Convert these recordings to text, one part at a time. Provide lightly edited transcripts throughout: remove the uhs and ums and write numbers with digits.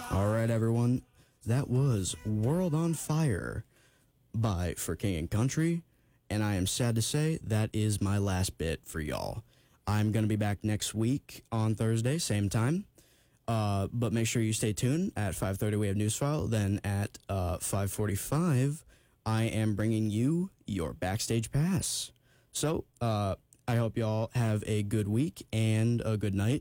All right, everyone. That was World on Fire by For King and Country. And I am sad to say that is my last bit for y'all. I'm going to be back next week on Thursday, same time. But make sure you stay tuned. At 5:30 we have Newsfile. Then at 5:45 I am bringing you your Backstage Pass. So I hope y'all have a good week and a good night.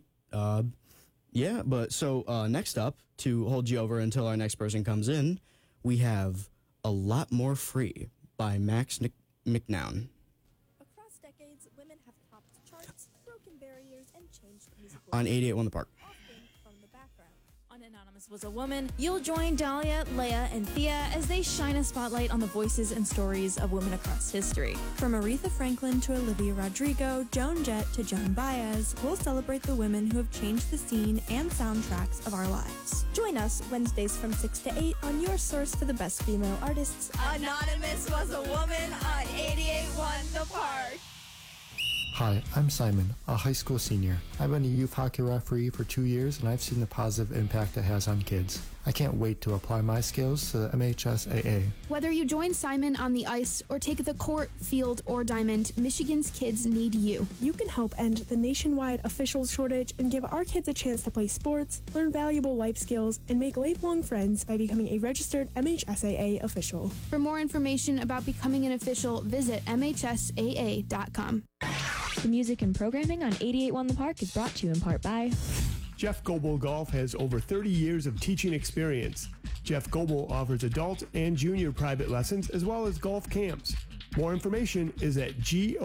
Next up, to hold you over until our next person comes in, we have A Lot More Free by Max McNown. Across decades, women have topped charts, broken barriers, and changed musical On 88.1 The Park. often from the background. On Anonymous Was a Woman, you'll join Dahlia, Leia, and Thea as they shine a spotlight on the voices and stories of women across history. From Aretha Franklin to Olivia Rodrigo, Joan Jett to Joan Baez, we'll celebrate the women who have changed the scene and soundtracks of our lives. Join us Wednesdays from 6 to 8 on your source for the best female artists. Anonymous Was a Woman on 88.1 The Park. Hi, I'm Simon, a high school senior. I've been a youth hockey referee for 2 years, and I've seen the positive impact it has on kids. I can't wait to apply my skills to the MHSAA. Whether you join Simon on the ice or take the court, field, or diamond, Michigan's kids need you. You can help end the nationwide officials shortage and give our kids a chance to play sports, learn valuable life skills, and make lifelong friends by becoming a registered MHSAA official. For more information about becoming an official, visit MHSAA.com. The music and programming on 88.1 The Park is brought to you in part by Jeff Goebel Golf has over 30 years of teaching experience. Jeff Goebel offers adult and junior private lessons as well as golf camps. More information is at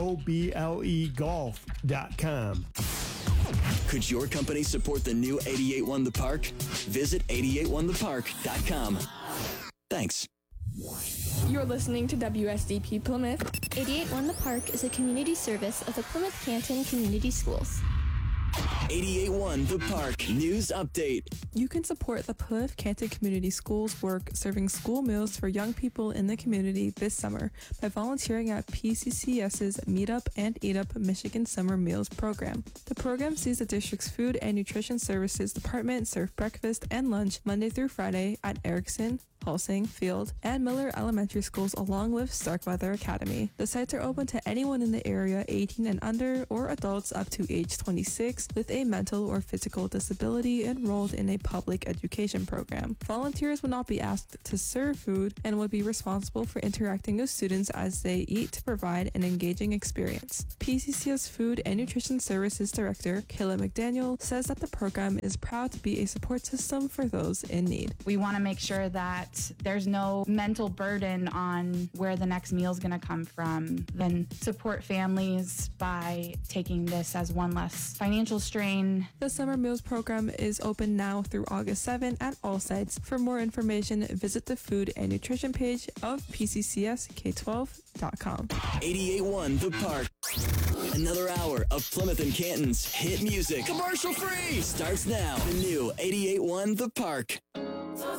goblegolf.com. Could your company support the new 88.1 The Park? Visit 88onethepark.com. Thanks. You're listening to WSDP Plymouth. 88.1 The Park is a community service of the Plymouth Canton Community Schools. 88.1 The Park News Update. You can support the Plymouth Canton Community Schools work serving school meals for young people in the community this summer by volunteering at PCCS's Meet Up and Eat Up Michigan Summer Meals program. The program sees the district's Food and Nutrition Services Department serve breakfast and lunch Monday through Friday at Erickson, Halsing, Field, and Miller Elementary Schools along with Starkweather Academy. The sites are open to anyone in the area 18 and under or adults up to age 26 with a mental or physical disability enrolled in a public education program. Volunteers will not be asked to serve food and would be responsible for interacting with students as they eat to provide an engaging experience. PCCS Food and Nutrition Services Director Kayla McDaniel says that the program is proud to be a support system for those in need. We want to make sure that there's no mental burden on where the next meal is going to come from. Then support families by taking this as one less financial strain. The Summer Meals program is open now through August 7 at all sites. For more information, visit the Food and Nutrition page of PCCSK12.com. 88.1 The Park. Another hour of Plymouth and Canton's hit music. Commercial free! Starts now. The new 88.1 The Park.